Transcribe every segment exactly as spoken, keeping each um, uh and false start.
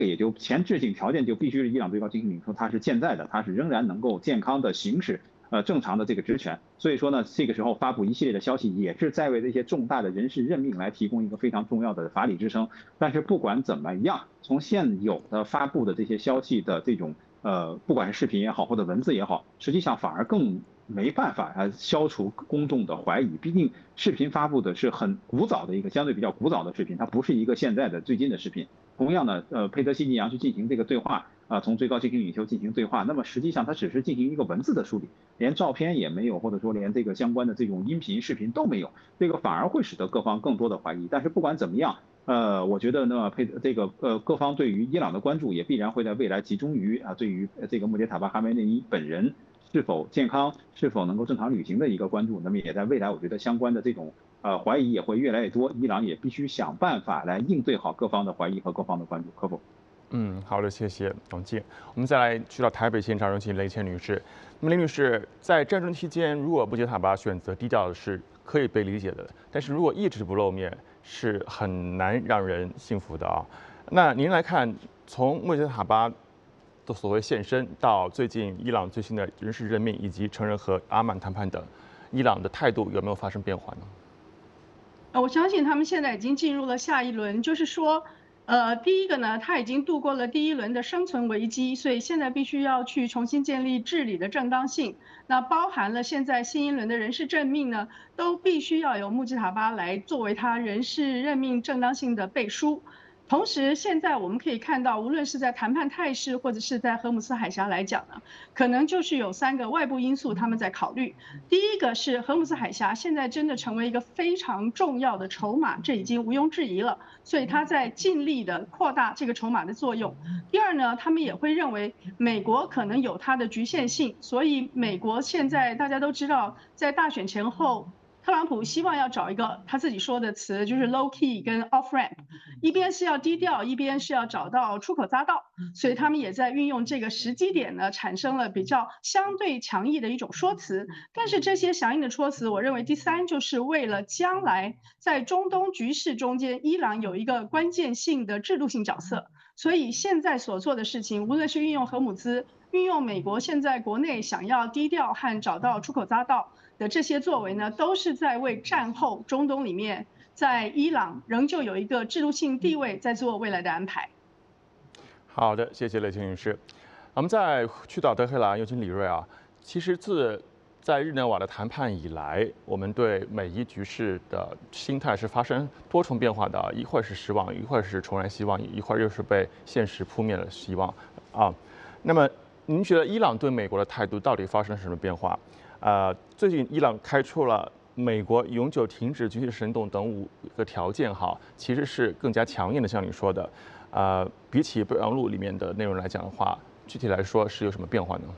也就前置性条件就必须是伊朗最高经济领袖他是健在的，他是仍然能够健康的行使呃正常的这个职权。所以说呢，这个时候发布一系列的消息，也是在为这些重大的人事任命来提供一个非常重要的法理支撑。但是不管怎么样，从现有的发布的这些消息的这种呃，不管是视频也好，或者文字也好，实际上反而更没办法啊消除公众的怀疑。毕竟视频发布的是很古早的一个相对比较古早的视频，它不是一个现在的最近的视频。同样的，呃，佩德西尼扬去进行这个对话啊、呃，从最高经济领袖进行对话，那么实际上它只是进行一个文字的梳理，连照片也没有，或者说连这个相关的这种音频、视频都没有，这个反而会使得各方更多的怀疑。但是不管怎么样，呃，我觉得呢，佩这个呃各方对于伊朗的关注也必然会在未来集中于啊，对于这个穆杰塔巴哈梅内伊本人是否健康、是否能够正常旅行的一个关注。那么也在未来，我觉得相关的这种呃怀疑也会越来越多，伊朗也必须想办法来应对好各方的怀疑和各方的关注，可否？ 嗯，好的，谢谢董静。我们再来去到台北现场，有请雷倩女士。那么雷女士，在战争期间，如果穆杰塔巴选择低调是可以被理解的，但是如果一直不露面，是很难让人信服的啊。那您来看，从穆杰塔巴的所谓现身到最近伊朗最新的人事任命，以及承认和阿曼谈判等，伊朗的态度有没有发生变化呢？ 呃，我相信他们现在已经进入了下一轮，就是说，呃，第一个呢，他已经度过了第一轮的生存危机，所以现在必须要去重新建立治理的正当性。那包含了现在新一轮的人事任命呢，都必须要由穆吉塔巴来作为他人事任命正当性的背书。同时，现在我们可以看到，无论是在谈判态势，或者是在荷姆斯海峡来讲呢，可能就是有三个外部因素他们在考虑。第一个是荷姆斯海峡现在真的成为一个非常重要的筹码，这已经毋庸置疑了，所以他在尽力的扩大这个筹码的作用。第二呢，他们也会认为美国可能有它的局限性，所以美国现在大家都知道，在大选前后，特朗普希望要找一个他自己说的词，就是 low key 跟 off ramp，一边是要低调，一边是要找到出口匝道，所以他们也在运用这个时机点呢，产生了比较相对强硬的一种说辞。但是这些强硬的说辞，我认为第三就是为了将来在中东局势中间，伊朗有一个关键性的制度性角色。所以现在所做的事情，无论是运用核武兹，运用美国现在国内想要低调和找到出口匝道的这些作为呢，都是在为战后中东里面，在伊朗仍旧有一个制度性地位，在做未来的安排。 好的，谢谢雷晴女士。我们再去到德黑兰，有请李瑞啊。其实自在日内瓦的谈判以来，我们对美伊局势的心态是发生多重变化的，一会儿是失望，一会儿是重燃希望，一会儿又是被现实扑灭了希望啊。那么，您觉得伊朗对美国的态度到底发生了什么变化？呃，最近伊朗开出了美国永久停止军事行动等五个条件，哈，其实是更加强硬的，像你说的，呃，比起备忘录里面的内容来讲的话，具体来说是有什么变化呢？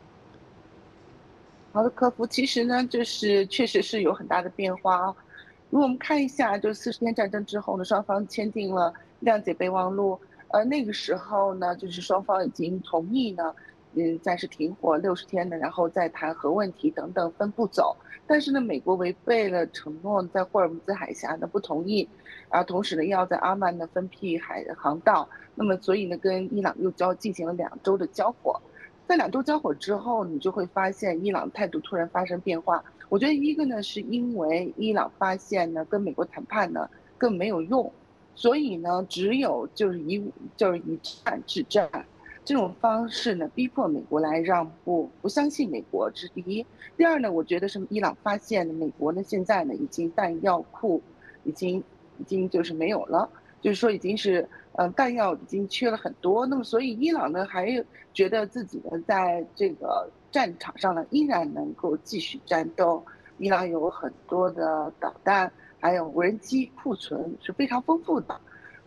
好的，客服，其实呢，就是确实是有很大的变化啊。如果我们看一下，就四十天战争之后呢，双方签订了谅解备忘录，呃，那个时候呢，就是双方已经同意呢，嗯，暂时停火六十天的，然后再谈核问题等等分步走。但是呢，美国违背了承诺，在霍尔木兹海峡呢不同意，啊，同时呢要在阿曼呢分辟海航道，那么所以呢跟伊朗又交进行了两周的交火。在两周交火之后，你就会发现伊朗态度突然发生变化。我觉得一个呢，是因为伊朗发现呢，跟美国谈判呢更没有用，所以呢，只有就是以就是以战制战这种方式呢，逼迫美国来让步，不相信美国，这是第一。第二呢，我觉得是伊朗发现呢，美国呢现在呢已经弹药库已经已经就是没有了。就是说已经是，呃，弹药已经缺了很多，那么所以伊朗呢还觉得自己呢在这个战场上呢依然能够继续战斗。伊朗有很多的导弹，还有无人机库存是非常丰富的。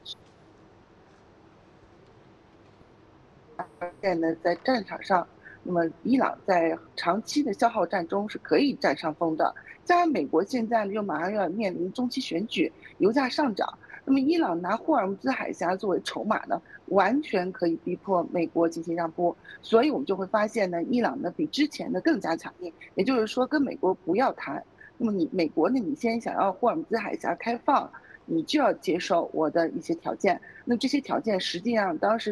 而且呢，在战场上，那么伊朗在长期的消耗战中是可以占上风的。加上美国现在呢又马上要面临中期选举，油价上涨。那么伊朗拿霍尔木兹海峡作为筹码呢，完全可以逼迫美国进行让步，所以我们就会发现呢，伊朗呢比之前的更加强硬，也就是说跟美国不要谈，那么你美国呢，你先想要霍尔木兹海峡开放，你就要接受我的一些条件，那这些条件实际上当时。